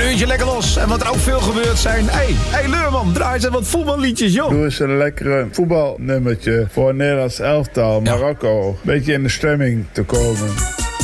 uurtje lekker los. En wat er ook veel gebeurd zijn. Hey Leurman, draai eens wat voetballiedjes, joh. Doe eens een lekkere voetbalnummertje voor het Nederlands elftal, Marokko. Beetje in de stemming te komen.